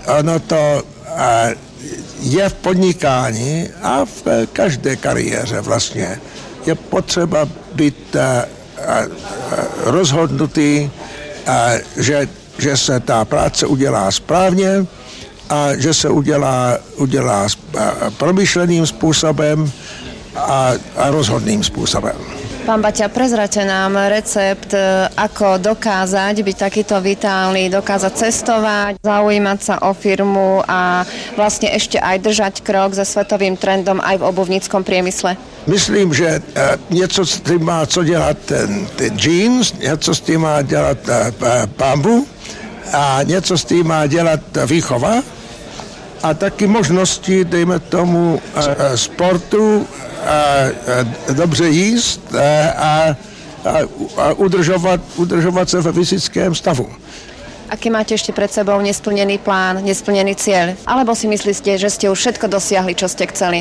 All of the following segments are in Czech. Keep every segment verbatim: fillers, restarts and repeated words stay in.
ono to je v podnikání a v každé kariéře vlastně. Je potřeba být rozhodnutý, že, že se ta práce udělá správně a že se udělá, udělá promyšleným způsobem a, a rozhodným způsobem. Pán Baťa, prezrate nám recept, ako dokázať byť takýto vitálny, dokázať cestovať, zaujímať sa o firmu a vlastne ešte aj držať krok so svetovým trendom aj v obuvníckom priemysle. Myslím, že něco s tím má co dělat ten, ten jeans, něco s tím má dělat Bambu a něco s tím má dělat výchova a taky možnosti, dejme tomu, sportu, a, a dobře jíst a, a, a udržovat, udržovat se ve fyzickém stavu. Aký máte ešte pred sebou nesplnený plán, nesplnený cieľ? Alebo si myslíte, že ste už všetko dosiahli, čo ste chceli?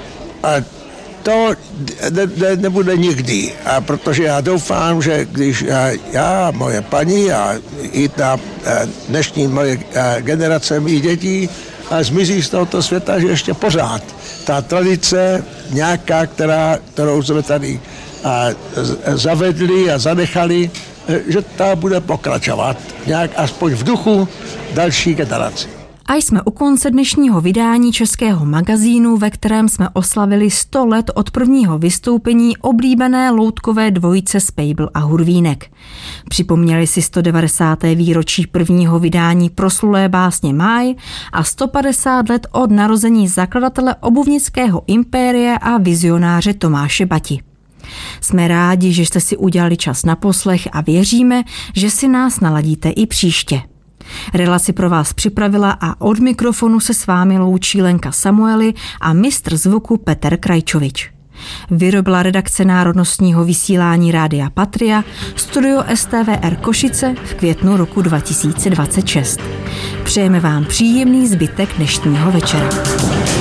A to ne, ne, nebude nikdy, a protože já doufám, že když já, já moje paní a i ta dnešní moje generace mých dětí a zmizí z tohoto světa, že ještě pořád ta tradice nějaká, která, kterou jsme tady a, zavedli a zanechali, že ta bude pokračovat nějak aspoň v duchu další generaci. A jsme u konce dnešního vydání českého magazínu, ve kterém jsme oslavili sto let od prvního vystoupení oblíbené loutkové dvojice Spejbl a Hurvínek. Připomněli si sto devadesáté výročí prvního vydání proslulé básně Máj a sto padesát let od narození zakladatele obuvnického impéria a vizionáře Tomáše Bati. Jsme rádi, že jste si udělali čas na poslech a věříme, že si nás naladíte i příště. Relaci pro vás připravila a od mikrofonu se s vámi loučí Lenka Samueli a mistr zvuku Petr Krajčovič. Vyrobila redakce národnostního vysílání Rádia Patria, studio S T V R Košice v květnu roku dva tisíce dvacet šest. Přejeme vám příjemný zbytek dnešního večera.